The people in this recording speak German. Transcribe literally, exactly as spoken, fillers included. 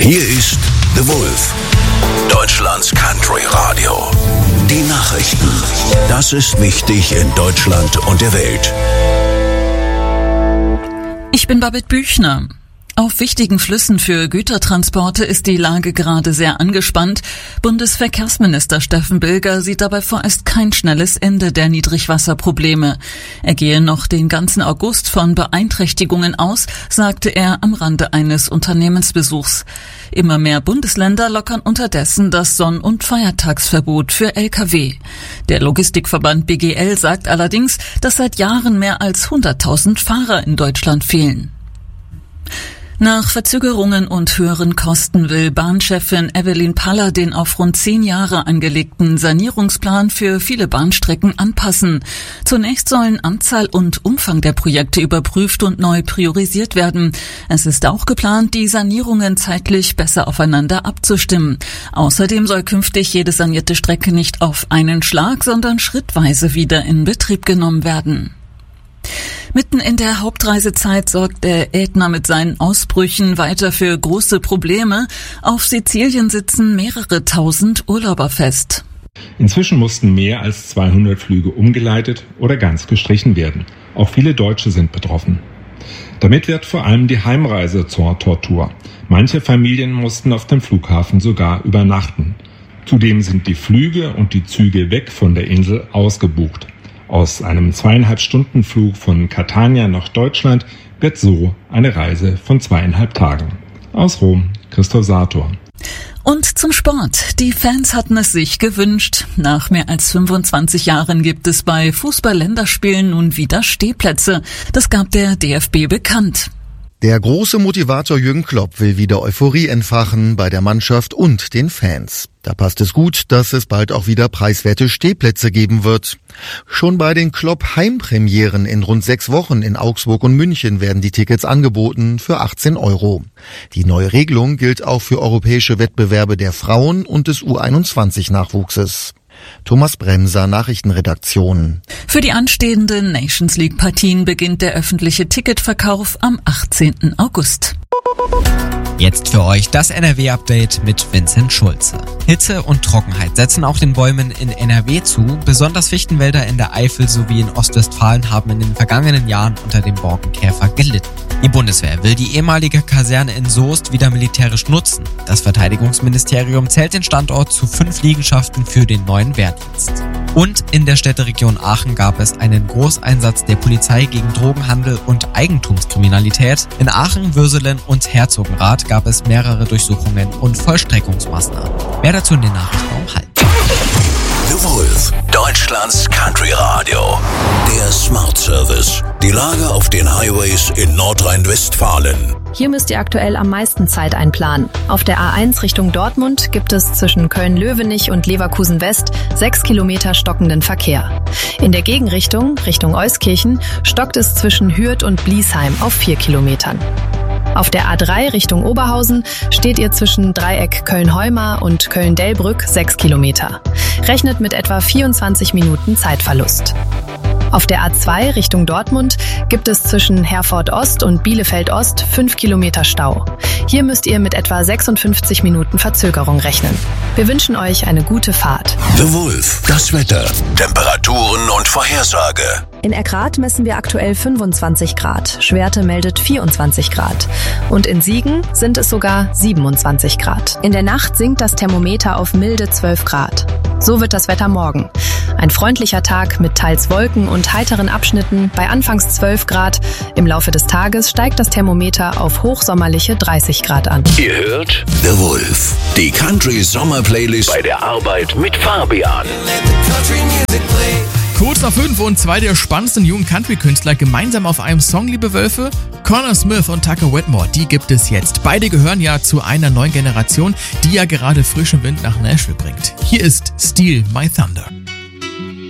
Hier ist The Wolf, Deutschlands Country Radio. Die Nachrichten. Das ist wichtig in Deutschland und der Welt. Ich bin Babette Büchner. Auf wichtigen Flüssen für Gütertransporte ist die Lage gerade sehr angespannt. Bundesverkehrsminister Steffen Bilger sieht dabei vorerst kein schnelles Ende der Niedrigwasserprobleme. Er gehe noch den ganzen August von Beeinträchtigungen aus, sagte er am Rande eines Unternehmensbesuchs. Immer mehr Bundesländer lockern unterdessen das Sonn- und Feiertagsverbot für L K W. Der Logistikverband B G L sagt allerdings, dass seit Jahren mehr als hunderttausend Fahrer in Deutschland fehlen. Nach Verzögerungen und höheren Kosten will Bahnchefin Evelyn Paller den auf rund zehn Jahre angelegten Sanierungsplan für viele Bahnstrecken anpassen. Zunächst sollen Anzahl und Umfang der Projekte überprüft und neu priorisiert werden. Es ist auch geplant, die Sanierungen zeitlich besser aufeinander abzustimmen. Außerdem soll künftig jede sanierte Strecke nicht auf einen Schlag, sondern schrittweise wieder in Betrieb genommen werden. Mitten in der Hauptreisezeit sorgt der Ätna mit seinen Ausbrüchen weiter für große Probleme. Auf Sizilien sitzen mehrere tausend Urlauber fest. Inzwischen mussten mehr als zweihundert Flüge umgeleitet oder ganz gestrichen werden. Auch viele Deutsche sind betroffen. Damit wird vor allem die Heimreise zur Tortur. Manche Familien mussten auf dem Flughafen sogar übernachten. Zudem sind die Flüge und die Züge weg von der Insel ausgebucht. Aus einem zweieinhalb Stunden Flug von Catania nach Deutschland wird so eine Reise von zweieinhalb Tagen. Aus Rom, Christoph Sator. Und zum Sport. Die Fans hatten es sich gewünscht. Nach mehr als fünfundzwanzig Jahren gibt es bei Fußball-Länderspielen nun wieder Stehplätze. Das gab der D F B bekannt. Der große Motivator Jürgen Klopp will wieder Euphorie entfachen bei der Mannschaft und den Fans. Da passt es gut, dass es bald auch wieder preiswerte Stehplätze geben wird. Schon bei den Klopp-Heimpremieren in rund sechs Wochen in Augsburg und München werden die Tickets angeboten für achtzehn Euro. Die neue Regelung gilt auch für europäische Wettbewerbe der Frauen und des U einundzwanzig Nachwuchses. Thomas Bremser, Nachrichtenredaktion. Für die anstehenden Nations League-Partien beginnt der öffentliche Ticketverkauf am achtzehnten August. Jetzt für euch das N R W-Update mit Vincent Schulze. Hitze und Trockenheit setzen auch den Bäumen in N R W zu. Besonders Fichtenwälder in der Eifel sowie in Ostwestfalen haben in den vergangenen Jahren unter dem Borkenkäfer gelitten. Die Bundeswehr will die ehemalige Kaserne in Soest wieder militärisch nutzen. Das Verteidigungsministerium zählt den Standort zu fünf Liegenschaften für den neuen Wehrdienst. Und in der Städteregion Aachen gab es einen Großeinsatz der Polizei gegen Drogenhandel und Eigentumskriminalität. In Aachen, Würselen und Herzogenrath gab es mehrere Durchsuchungen und Vollstreckungsmaßnahmen. Mehr dazu in den Nachrichten um halb. The Wolf, Deutschlands Country Radio. Der Smart Service. Die Lage auf den Highways in Nordrhein-Westfalen. Hier müsst ihr aktuell am meisten Zeit einplanen. Auf der A eins Richtung Dortmund gibt es zwischen Köln-Löwenich und Leverkusen West sechs Kilometer stockenden Verkehr. In der Gegenrichtung, Richtung Euskirchen, stockt es zwischen Hürth und Bliesheim auf vier Kilometern. Auf der A drei Richtung Oberhausen steht ihr zwischen Dreieck Köln-Heumar und Köln-Delbrück sechs Kilometer. Rechnet mit etwa vierundzwanzig Minuten Zeitverlust. Auf der A zwei Richtung Dortmund gibt es zwischen Herford Ost und Bielefeld Ost fünf Kilometer Stau. Hier müsst ihr mit etwa sechsundfünfzig Minuten Verzögerung rechnen. Wir wünschen euch eine gute Fahrt. The Wolf, das Wetter, Temperaturen und Vorhersage. In Erkrath messen wir aktuell fünfundzwanzig Grad, Schwerte meldet vierundzwanzig Grad und in Siegen sind es sogar siebenundzwanzig Grad. In der Nacht sinkt das Thermometer auf milde zwölf Grad. So wird das Wetter morgen. Ein freundlicher Tag mit teils Wolken und heiteren Abschnitten bei anfangs zwölf Grad. Im Laufe des Tages steigt das Thermometer auf hochsommerliche dreißig Grad an. Ihr hört The Wolf, die Country Sommer Playlist bei der Arbeit mit Fabian. Kurz nach fünf und zwei der spannendsten jungen Country-Künstler gemeinsam auf einem Song, liebe Wölfe. Connor Smith und Tucker Whitmore, die gibt es jetzt. Beide gehören ja zu einer neuen Generation, die ja gerade frischen Wind nach Nashville bringt. Hier ist Steal My Thunder.